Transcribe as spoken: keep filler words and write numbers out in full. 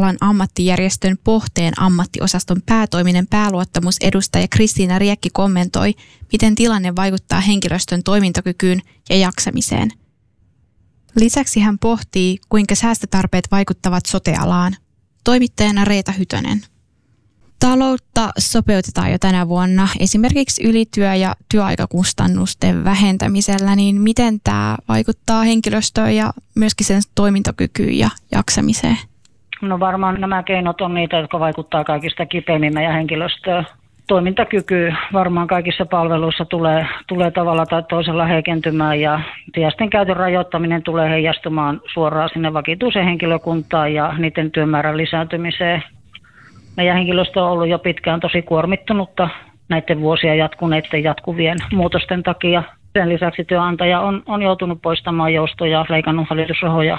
alan ammattijärjestön Pohteen ammattiosaston päätoiminen pääluottamusedustaja Kristiina Riekki kommentoi, miten tilanne vaikuttaa henkilöstön toimintakykyyn ja jaksamiseen. Lisäksi hän pohtii, kuinka säästötarpeet vaikuttavat sote-alaan. Toimittajana Reeta Hytönen. Taloutta sopeutetaan jo tänä vuonna esimerkiksi ylityö- ja työaikakustannusten vähentämisellä, niin miten tämä vaikuttaa henkilöstöön ja myöskin sen toimintakykyyn ja jaksamiseen? No varmaan nämä keinot on niitä, jotka vaikuttaa kaikista kipeimmin meidän henkilöstöön. Toimintakyky varmaan kaikissa palveluissa tulee, tulee tavalla tai toisella heikentymään ja tiasten käytön rajoittaminen tulee heijastumaan suoraan sinne vakituiseen henkilökuntaan ja niiden työmäärän lisääntymiseen. Meidän henkilöstö on ollut jo pitkään tosi kuormittunutta näiden vuosia jatkuneiden jatkuvien muutosten takia. Sen lisäksi työnantaja on, on joutunut poistamaan joustoja, leikannut hallitusrahoja